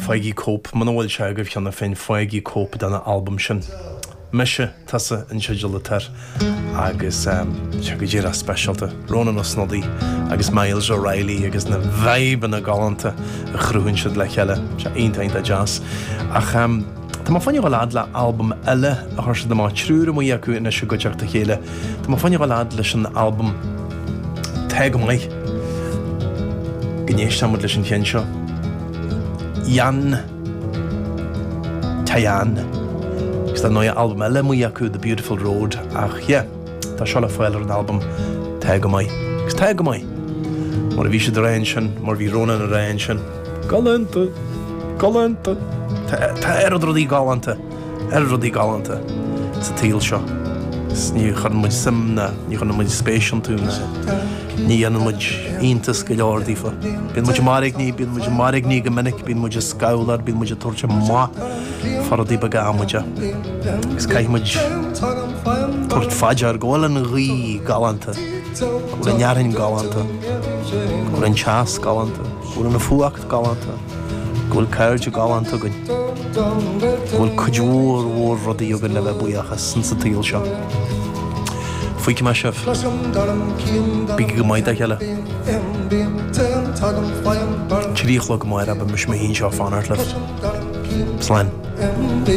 Feigi Cope, man bhfuil se go bhceanna féin Feigi Cope dana album sin. Meise tasa in siúlatar agus se go ddíra specialta. Ronan O'Snoddy agus Miles O'Reilly agus na bheiban na galanta a chrúhann siad le cheile. Se aontainta jazz. Ach tá má fanne bhilad le album eile a thuir siad má trúr mo acu ina se goteachta chéile. Tá má fanne bhilad leis an album Te go mai. Gnéis tamad leis an chéan seo. Jan Tayan. Gus tá nua album eile mo acu The Beautiful Road. Ach tá seo le foiil ar an album Te go mai. Gus Te go mai. Mar a bhí siad a réin sin, mar bhí Ronan a réin sin. Galanta. Tá rodí galanta. Rodí galanta. Sa tíl seo. Ní chun muid simna, ní chun muid spéisian túna. Ní anna muid iontas go leor dífa. Bín muid marigh ní go minic, bín muid scálar, bín muid tuirte má faradí bagá muide. Gus caith muid tuirt faidir ggóil an rí galanta. Gúil an nearinn galanta. Gúil an teas galanta. Gúil an fuacht galanta. Gúil cairde galanta goin. Gúil cudúr rodí a go le bheith buíachas san sa tíl seo. Fuici me sef. Bígi go maid a cheile. Tríoch le go maid a be mis mé hín seo fánart lef. Sláin.